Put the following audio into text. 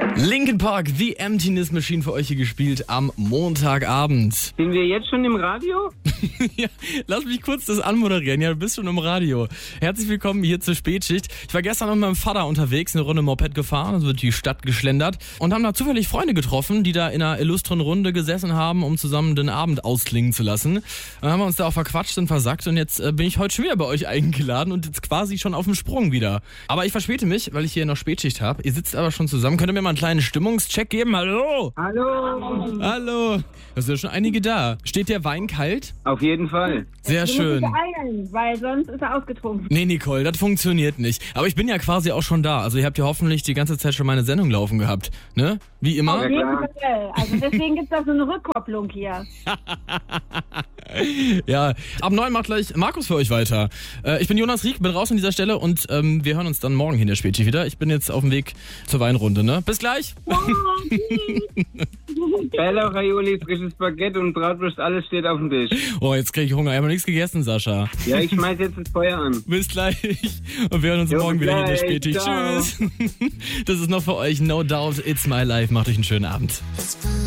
Linkin Park, The Emptiness Machine für euch hier gespielt am Montagabend. Sind wir jetzt schon im Radio? Ja, lass mich kurz das anmoderieren. Ja, du bist schon im Radio. Herzlich willkommen hier zur Spätschicht. Ich war gestern mit meinem Vater unterwegs, eine Runde Moped gefahren, also durch die Stadt geschlendert und haben da zufällig Freunde getroffen, die da in einer illustren Runde gesessen haben, um zusammen den Abend ausklingen zu lassen. Dann haben wir uns da auch verquatscht und versackt und jetzt bin ich heute schon wieder bei euch eingeladen und jetzt quasi schon auf dem Sprung wieder. Aber ich verspäte mich, weil ich hier noch Spätschicht habe. Ihr sitzt aber schon zusammen. Könnt ihr mir mal einen kleinen Stimmungscheck geben? Hallo? Hallo. Hallo. Da sind ja schon einige da. Steht der Wein kalt? Auf jeden Fall. Sehr schön. Du musst dich beeilen, weil sonst ist er ausgetrunken. Nee, Nicole, das funktioniert nicht. Aber ich bin ja quasi auch schon da. Also ihr habt ja hoffentlich die ganze Zeit schon meine Sendung laufen gehabt. Ne? Wie immer. Auf Ja, jeden klar. Fall. Also deswegen gibt es auch so eine Rückkopplung hier. Ja, ab 9 macht gleich Markus für euch weiter. Ich bin Jonas Rieck, bin raus an dieser Stelle und wir hören uns dann morgen hier in der Spätschicht wieder. Ich bin jetzt auf dem Weg zur Weinrunde, ne? Bis gleich. Bella, Raioli, frisches Baguette und Bratwurst, alles steht auf dem Tisch. Oh, jetzt krieg ich Hunger. Ich habe noch nichts gegessen, Sascha. Ja, ich schmeiß jetzt das Feuer an. Bis gleich. Und wir hören uns Jo, morgen wieder hier in der gleich. Spätschicht. Ciao. Tschüss. Das ist noch für euch No Doubt It's My Life. Macht euch einen schönen Abend.